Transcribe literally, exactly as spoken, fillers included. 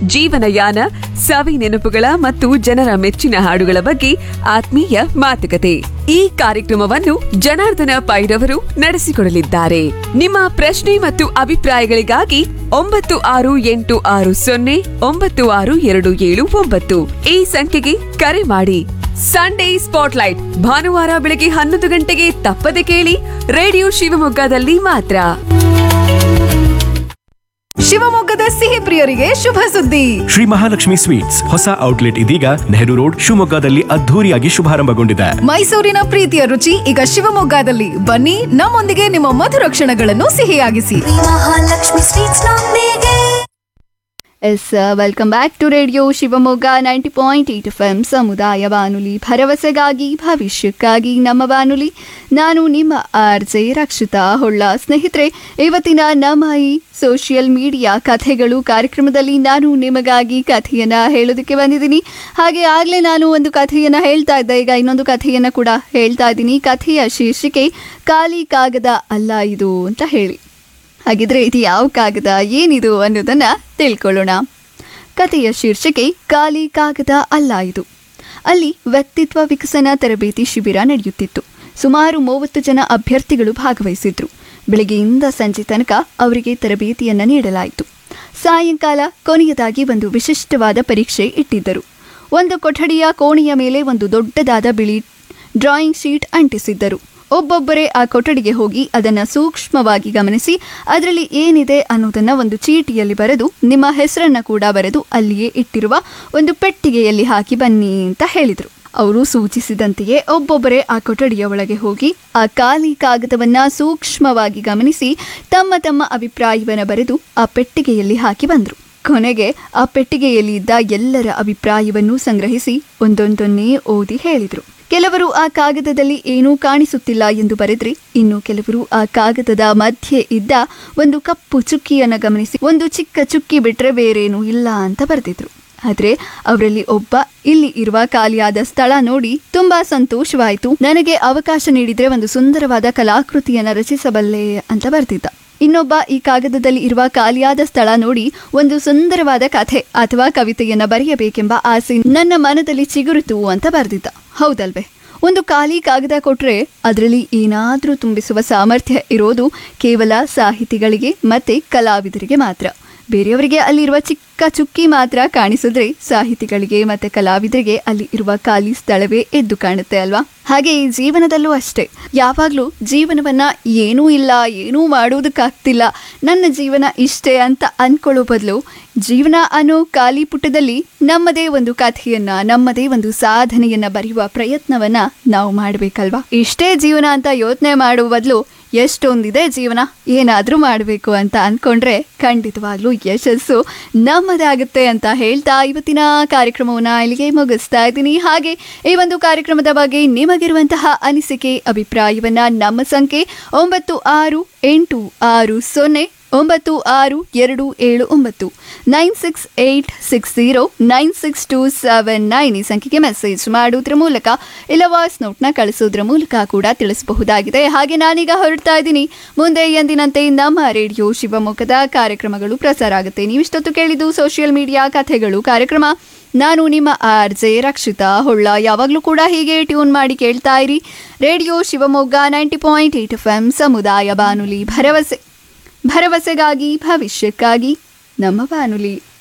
ಜೀವನಯಾನ, ಸವಿ ನೆನಪುಗಳ ಮತ್ತು ಜನರ ಮೆಚ್ಚಿನ ಹಾಡುಗಳ ಬಗ್ಗೆ ಆತ್ಮೀಯ ಮಾತುಕತೆ. ಈ ಕಾರ್ಯಕ್ರಮವನ್ನು ಜನಾರ್ದನ ಪೈರವರು ನಡೆಸಿಕೊಡಲಿದ್ದಾರೆ. ನಿಮ್ಮ ಪ್ರಶ್ನೆ ಮತ್ತು ಅಭಿಪ್ರಾಯಗಳಿಗಾಗಿ ಒಂಬತ್ತು ಆರು ಎಂಟು ಆರು ಸೊನ್ನೆ ಒಂಬತ್ತು ಆರು ಎರಡು ಏಳು ಒಂಬತ್ತು ಈ ಸಂಖ್ಯೆಗೆ ಕರೆ ಮಾಡಿ. ಸಂಡೇ ಸ್ಪಾಟ್ಲೈಟ್ ಭಾನುವಾರ ಬೆಳಗ್ಗೆ ಹನ್ನೊಂದು ಗಂಟೆಗೆ ತಪ್ಪದೆ ಕೇಳಿ, ರೇಡಿಯೋ ಶಿವಮೊಗ್ಗದಲ್ಲಿ ಮಾತ್ರ. ಶಿವಮೊಗ್ಗದ ಸಿಹಿ ಪ್ರಿಯರಿಗೆ ಶುಭ ಸುದ್ದಿ. ಶ್ರೀ ಮಹಾಲಕ್ಷ್ಮಿ ಸ್ವೀಟ್ಸ್ ಹೊಸ ಔಟ್ಲೆಟ್ ಇದೀಗ ನೆಹರು ರೋಡ್ ಶಿವಮೊಗ್ಗದಲ್ಲಿ ಅದ್ಧೂರಿಯಾಗಿ ಶುಭಾರಂಭಗೊಂಡಿದೆ. ಮೈಸೂರಿನ ಪ್ರೀತಿಯ ರುಚಿ ಈಗ ಶಿವಮೊಗ್ಗದಲ್ಲಿ. ಬನ್ನಿ, ನಮ್ಮೊಂದಿಗೆ ನಿಮ್ಮ ಮಧುರ ಕ್ಷಣಗಳನ್ನು ಸಿಹಿಯಾಗಿಸಿ. ಮಹಾಲಕ್ಷ್ಮಿ ಸ್ವೀಟ್ಸ್ ನೊಂದಿಗೆ. S welcome back to radio Shivamogga ninety point eight F M ಸಮುದಾಯ ಬಾನುಲಿ, ಭರವಸೆಗಾಗಿ ಭವಿಷ್ಯಕ್ಕಾಗಿ ನಮ್ಮ ಬಾನುಲಿ. ನಾನು ನಿಮ್ಮ ಆರ್ ಜೆ ರಕ್ಷಿತಾ ಹೊಳ್ಳ. ಸ್ನೇಹಿತರೆ, ಇವತ್ತಿನ ನಮ್ಮ ಈ ಸೋಷಿಯಲ್ ಮೀಡಿಯಾ ಕಥೆಗಳು ಕಾರ್ಯಕ್ರಮದಲ್ಲಿ ನಾನು ನಿಮಗಾಗಿ ಕಥೆಯನ್ನು ಹೇಳೋದಕ್ಕೆ ಬಂದಿದ್ದೀನಿ. ಹಾಗೆ ಆಗಲೇ ನಾನು ಒಂದು ಕಥೆಯನ್ನು ಹೇಳ್ತಾ ಇದ್ದೆ, ಈಗ ಇನ್ನೊಂದು ಕಥೆಯನ್ನು ಕೂಡ ಹೇಳ್ತಾ ಇದ್ದೀನಿ. ಕಥೆಯ ಶೀರ್ಷಿಕೆ ಖಾಲಿ ಕಾಗದ ಅಲ್ಲ ಇದು ಅಂತ ಹೇಳಿ. ಹಾಗಿದ್ರೆ ಇದು ಯಾವ ಕಾಗದ, ಏನಿದು ಅನ್ನೋದನ್ನು ತಿಳ್ಕೊಳ್ಳೋಣ. ಕಥೆಯ ಶೀರ್ಷಿಕೆ ಖಾಲಿ ಕಾಗದ ಅಲ್ಲ ಇದು. ಅಲ್ಲಿ ವ್ಯಕ್ತಿತ್ವ ವಿಕಸನ ತರಬೇತಿ ಶಿಬಿರ ನಡೆಯುತ್ತಿತ್ತು. ಸುಮಾರು ಮೂವತ್ತು ಜನ ಅಭ್ಯರ್ಥಿಗಳು ಭಾಗವಹಿಸಿದ್ರು. ಬೆಳಗ್ಗೆಯಿಂದ ಸಂಜೆ ತನಕ ಅವರಿಗೆ ತರಬೇತಿಯನ್ನು ನೀಡಲಾಯಿತು. ಸಾಯಂಕಾಲ ಕೊನೆಯದಾಗಿ ಒಂದು ವಿಶಿಷ್ಟವಾದ ಪರೀಕ್ಷೆ ಇಟ್ಟಿದ್ದರು. ಒಂದು ಕೊಠಡಿಯ ಕೋಣೆಯ ಮೇಲೆ ಒಂದು ದೊಡ್ಡದಾದ ಬಿಳಿ ಡ್ರಾಯಿಂಗ್ ಶೀಟ್ ಅಂಟಿಸಿದ್ದರು. ಒಬ್ಬೊಬ್ಬರೇ ಆ ಕೊಠಡಿಗೆ ಹೋಗಿ ಅದನ್ನು ಸೂಕ್ಷ್ಮವಾಗಿ ಗಮನಿಸಿ ಅದರಲ್ಲಿ ಏನಿದೆ ಅನ್ನೋದನ್ನು ಒಂದು ಚೀಟಿಯಲ್ಲಿ ಬರೆದು ನಿಮ್ಮ ಹೆಸರನ್ನು ಕೂಡ ಬರೆದು ಅಲ್ಲಿಯೇ ಇಟ್ಟಿರುವ ಒಂದು ಪೆಟ್ಟಿಗೆಯಲ್ಲಿ ಹಾಕಿ ಬನ್ನಿ ಅಂತ ಹೇಳಿದರು. ಅವರು ಸೂಚಿಸಿದಂತೆಯೇ ಒಬ್ಬೊಬ್ಬರೇ ಆ ಕೊಠಡಿಯ ಒಳಗೆ ಹೋಗಿ ಆ ಖಾಲಿ ಕಾಗದವನ್ನು ಸೂಕ್ಷ್ಮವಾಗಿ ಗಮನಿಸಿ ತಮ್ಮ ತಮ್ಮ ಅಭಿಪ್ರಾಯವನ್ನು ಬರೆದು ಆ ಪೆಟ್ಟಿಗೆಯಲ್ಲಿ ಹಾಕಿ ಬಂದರು. ಕೊನೆಗೆ ಆ ಪೆಟ್ಟಿಗೆಯಲ್ಲಿ ಇದ್ದ ಎಲ್ಲರ ಅಭಿಪ್ರಾಯವನ್ನು ಸಂಗ್ರಹಿಸಿ ಒಂದೊಂದನ್ನೇ ಓದಿ ಹೇಳಿದರು. ಕೆಲವರು ಆ ಕಾಗದದಲ್ಲಿ ಏನೂ ಕಾಣಿಸುತ್ತಿಲ್ಲ ಎಂದು ಬರೆದ್ರಿ. ಇನ್ನು ಕೆಲವರು ಆ ಕಾಗದದ ಮಧ್ಯೆ ಇದ್ದ ಒಂದು ಕಪ್ಪು ಚುಕ್ಕಿಯನ್ನು ಗಮನಿಸಿ ಒಂದು ಚಿಕ್ಕ ಚುಕ್ಕಿ ಬಿಟ್ರೆ ಬೇರೇನೂ ಇಲ್ಲ ಅಂತ ಬರೆದಿದ್ರು. ಆದ್ರೆ ಅವರಲ್ಲಿ ಒಬ್ಬ ಇಲ್ಲಿ ಇರುವ ಖಾಲಿಯಾದ ಸ್ಥಳ ನೋಡಿ ತುಂಬಾ ಸಂತೋಷವಾಯಿತು, ನನಗೆ ಅವಕಾಶ ನೀಡಿದ್ರೆ ಒಂದು ಸುಂದರವಾದ ಕಲಾಕೃತಿಯನ್ನು ರಚಿಸಬಲ್ಲೆ ಅಂತ ಬರ್ತಿದ್ದ. ಇನ್ನೊಬ್ಬ ಈ ಕಾಗದದಲ್ಲಿ ಇರುವ ಖಾಲಿಯಾದ ಸ್ಥಳ ನೋಡಿ ಒಂದು ಸುಂದರವಾದ ಕಥೆ ಅಥವಾ ಕವಿತೆಯನ್ನು ಬರೆಯಬೇಕೆಂಬ ಆಸೆ ನನ್ನ ಮನದಲ್ಲಿ ಚಿಗುರಿತು ಅಂತ ಬರೆದಿದ್ದ. ಹೌದಲ್ವೇ? ಒಂದು ಖಾಲಿ ಕಾಗದ ಕೊಟ್ರೆ ಅದರಲ್ಲಿ ಏನಾದ್ರೂ ತುಂಬಿಸುವ ಸಾಮರ್ಥ್ಯ ಇರೋದು ಕೇವಲ ಸಾಹಿತಿಗಳಿಗೆ ಮತ್ತೆ ಕಲಾವಿದರಿಗೆ ಮಾತ್ರ. ಬೇರೆಯವರಿಗೆ ಅಲ್ಲಿರುವ ಚಿಕ್ಕ ಚುಕ್ಕಿ ಮಾತ್ರ ಕಾಣಿಸಿದ್ರೆ ಸಾಹಿತಿಗಳಿಗೆ ಮತ್ತೆ ಕಲಾವಿದರಿಗೆ ಅಲ್ಲಿ ಇರುವ ಖಾಲಿ ಸ್ಥಳವೇ ಎದ್ದು ಕಾಣುತ್ತೆ ಅಲ್ವಾ? ಹಾಗೆ ಈ ಜೀವನದಲ್ಲೂ ಅಷ್ಟೇ. ಯಾವಾಗಲೂ ಜೀವನವನ್ನ ಏನೂ ಇಲ್ಲ, ಏನೂ ಮಾಡುವುದಕ್ಕಾಗ್ತಿಲ್ಲ, ನನ್ನ ಜೀವನ ಇಷ್ಟೇ ಅಂತ ಅನ್ಕೊಳ್ಳೋ ಬದಲು ಜೀವನ ಅನ್ನೋ ಖಾಲಿ ಪುಟದಲ್ಲಿ ನಮ್ಮದೇ ಒಂದು ಕಥೆಯನ್ನ, ನಮ್ಮದೇ ಒಂದು ಸಾಧನೆಯನ್ನ ಬರೆಯುವ ಪ್ರಯತ್ನವನ್ನ ನಾವು ಮಾಡಬೇಕಲ್ವಾ? ಇಷ್ಟೇ ಜೀವನ ಅಂತ ಯೋಚನೆ ಮಾಡುವ ಬದಲು ಎಷ್ಟೊಂದಿದೆ ಜೀವನ, ಏನಾದರೂ ಮಾಡಬೇಕು ಅಂತ ಅಂದ್ಕೊಂಡ್ರೆ ಖಂಡಿತವಾಗ್ಲೂ ಯಶಸ್ಸು ನಮ್ಮದಾಗುತ್ತೆ ಅಂತ ಹೇಳ್ತಾ ಇವತ್ತಿನ ಕಾರ್ಯಕ್ರಮವನ್ನು ಇಲ್ಲಿಗೆ ಮುಗಿಸ್ತಾ ಇದ್ದೀನಿ. ಹಾಗೆ ಈ ಒಂದು ಕಾರ್ಯಕ್ರಮದ ಬಗ್ಗೆ ನಿಮಗಿರುವಂತಹ ಅನಿಸಿಕೆ, ಅಭಿಪ್ರಾಯವನ್ನ ನಮ್ಮ ಸಂಖ್ಯೆ ಒಂಬತ್ತು ಆರು ಎಂಟು ಆರು ಸೊನ್ನೆ ಒಂಬತ್ತು ಆರು ಎರಡು ಏಳು ಒಂಬತ್ತು nine six eight six zero nine six two seven nine ಈ ಸಂಖ್ಯೆಗೆ ಮೆಸೇಜ್ ಮಾಡೋದ್ರ ಮೂಲಕ ಇಲ್ಲ ವಾಯ್ಸ್ ನೋಟ್ನ ಕಳಿಸೋದ್ರ ಮೂಲಕ ಕೂಡ ತಿಳಿಸಬಹುದಾಗಿದೆ. ಹಾಗೆ ನಾನೀಗ ಹೊರಡ್ತಾ ಇದ್ದೀನಿ. ಮುಂದೆ ಎಂದಿನಂತೆ ನಮ್ಮ ರೇಡಿಯೋ ಶಿವಮೊಗ್ಗದ ಕಾರ್ಯಕ್ರಮಗಳು ಪ್ರಸಾರ ಆಗುತ್ತೆ. ನೀವಿಷ್ಟೊತ್ತು ಕೇಳಿದ್ದು ಸೋಷಿಯಲ್ ಮೀಡಿಯಾ ಕಥೆಗಳು ಕಾರ್ಯಕ್ರಮ. ನಾನು ನಿಮ್ಮ ಆರ್ ಜೆ ರಕ್ಷಿತಾ ಹೊಳ್ಳ. ಯಾವಾಗಲೂ ಕೂಡ ಹೀಗೆ ಟ್ಯೂನ್ ಮಾಡಿ ಕೇಳ್ತಾ ಇರಿ radio Shivamogga ninety point eight F M ಸಮುದಾಯ ಬಾನುಲಿ, ಭರವಸೆ ಭರವಸೆಗಾಗಿ ಭವಿಷ್ಯಕ್ಕಾಗಿ ನಮ್ಮ ಬಾನುಲಿ.